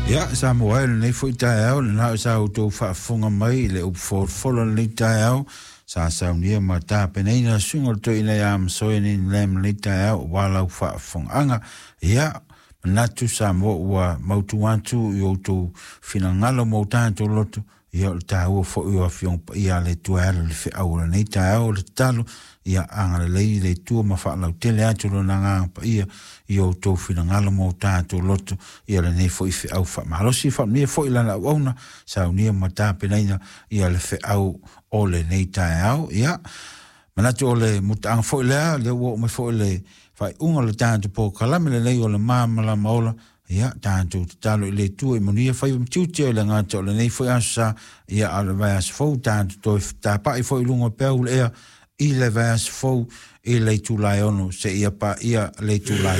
Ja, Samuel, nei foi tae le na sa auto fa fonga mai le up for follow le tae sa unia ma ta peneina sungo to ina am so in lem le tae wala fa fonga ja natu sa mo wa mautu wantu yo to finangalo mo tanto loto ia ta o fo o afion ia le tuela le fe au nei ta o le talo ia anga le tu ma fa la tele atu no nga ia io to fina ngalo mo tanto loto ia le nei fo i fe au fa ma lo si fa mi fo ila na ona sa unia ma ta penaina ia le fe au o le nei ta au ia manatu o le mutang fo le o me fo le fai unga le tanto po kalame le lei o le mama la maola ia tanto talo le tu e monia fai mtuti le ngato le nei foi asa ia al vas fo tanto to ta pa i foi lungo pe ia i le vas fo i le tu lai ono se ia pa ia le tu lai